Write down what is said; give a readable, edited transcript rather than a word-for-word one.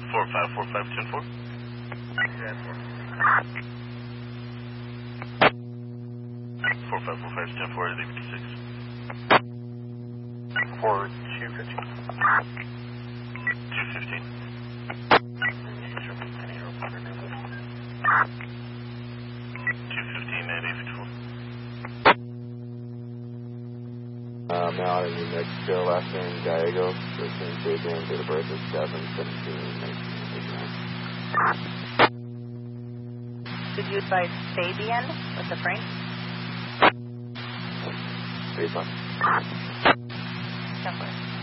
454510-4. 454510-4 is 86. 4215. 215. 215 at 854. Now out of New Mexico, last name Gallego, first name Fabian, date of birth is 7/17/1989. Did you advise Fabian with the Frank? Fabian. Definitely.